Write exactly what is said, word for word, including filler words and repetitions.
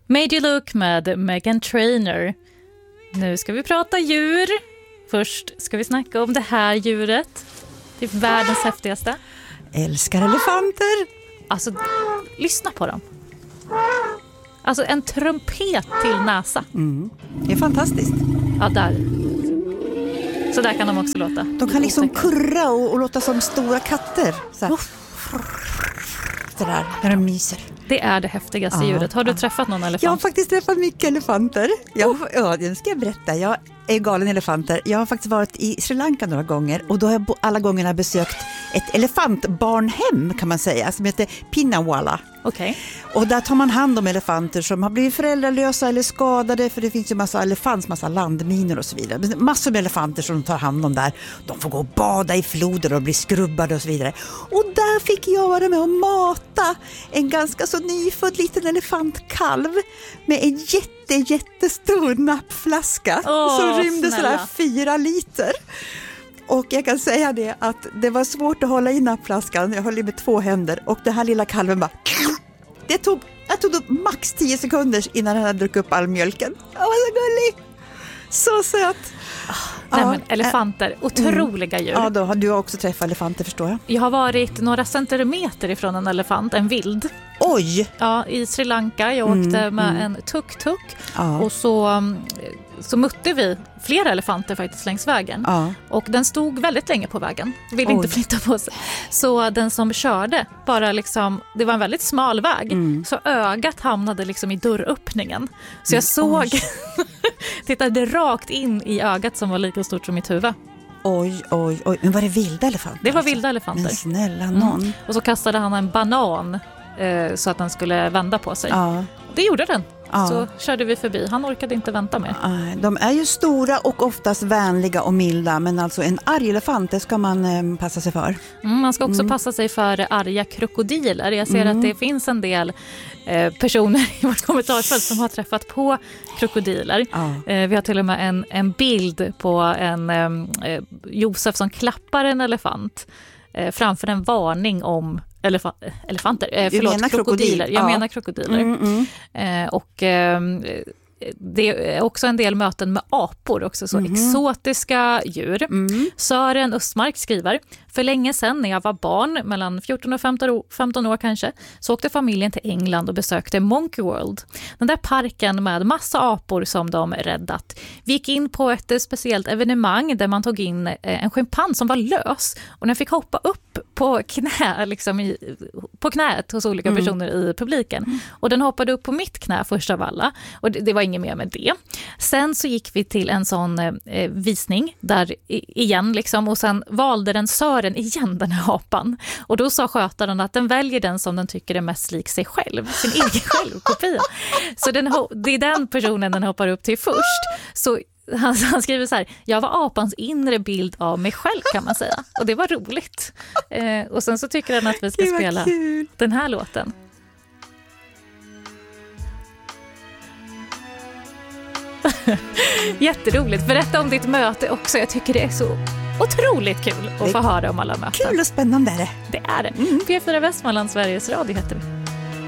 Made You Look med Meghan Trainor. Nu ska vi prata djur. Först ska vi snacka om det här djuret. Det är världens häftigaste. Älskar elefanter. Alltså, lyssna på dem. Alltså en trumpet till näsa. Mm. Det är fantastiskt. Ja, där. Så där kan de också låta. De kan liksom kurra och, och låta som stora katter. Så här. Så där, när de myser. Det är det häftigaste ja, djuret. Har du ja. träffat någon elefant? Jag har faktiskt träffat mycket elefanter. Jag, oh. Ja, det ska jag berätta. Jag är galen elefanter. Jag har faktiskt varit i Sri Lanka några gånger. Och då har jag alla gångerna besökt ett elefantbarnhem kan man säga. Som heter Pinnawala. Okay. Och där tar man hand om elefanter som har blivit föräldralösa eller skadade. För det finns ju massa elefants, massa landminor och så vidare. Massor med elefanter som de tar hand om där. De får gå och bada i floder och bli skrubbade och så vidare. Och där fick jag vara med och mata en ganska så nyfödd liten elefantkalv med en jätte, jättestor nappflaska oh, som rymde sådär fyra liter. Och jag kan säga det att det var svårt att hålla i nappflaskan. Jag höll i med två händer och den här lilla kalven bara... Det tog, jag tog då max tio sekunder innan han hade druckit upp all mjölken. Jag var så gullig. Så söt. Oh, nej, ja, men elefanter, otroliga djur. Ja, då har du också träffat elefanter förstår jag. Jag har varit några centimeter ifrån en elefant, en vild. Oj! Ja, i Sri Lanka. Jag åkte mm, med mm. en tuk-tuk ja. och så... så mötte vi flera elefanter faktiskt längs vägen. Ja. Och den stod väldigt länge på vägen. Ville Oj. inte flytta på sig. Så den som körde bara liksom, det var en väldigt smal väg. Mm. Så ögat hamnade liksom i dörröppningen. Så jag såg, tittade rakt in i ögat som var lika stort som mitt huvud. Oj, oj, oj. Men var det vilda elefanter? Det var alltså? vilda elefanter. Men snälla någon. Mm. Och så kastade han en banan eh, så att den skulle vända på sig. Ja. Det gjorde den. Ja. Så körde vi förbi. Han orkade inte vänta mer. De är ju stora och oftast vänliga och milda. Men alltså en arg elefant, det ska man eh, passa sig för. Mm, man ska också mm. passa sig för arga krokodiler. Jag ser mm. att det finns en del eh, personer i vårt kommentarsfält som har träffat på krokodiler. Ja. Eh, vi har till och med en, en bild på en eh, Josef som klappar en elefant eh, framför en varning om Elefa- elefanter, eh, förlåt, menar krokodiler. Krokodil. Jag ja. menar krokodiler. Mm, mm. Eh, och eh, det är också en del möten med apor, också så mm. exotiska djur. Mm. Sören Östmark skriver: för länge sedan när jag var barn, mellan fjorton och femton år kanske, så åkte familjen till England och besökte Monkey World. Den där parken med massa apor som de räddat. Vi gick in på ett speciellt evenemang där man tog in en schimpans som var lös. Och den fick hoppa upp på knä, liksom i, på knät hos olika mm. personer i publiken. Och den hoppade upp på mitt knä först av alla. Och det, det var inget mer med det. Sen så gick vi till en sån eh, visning där i, igen liksom, och sen valde den Sören igen, den här apan. Och då sa skötaren att den väljer den som den tycker är mest lik sig själv, sin egen självkopia. Så den, det är den personen den hoppar upp till först. Så han, han skriver så här: jag var apans inre bild av mig själv, kan man säga. Och det var roligt. Eh, och sen så tycker han att vi ska spela kul. Den här låten. Jätteroligt. Berätta om ditt möte också. Jag tycker det är så otroligt kul att få höra om alla möten. Kul och spännande är det. Det är det. Mm. P fyra Västmanland, Sveriges Radio heter vi.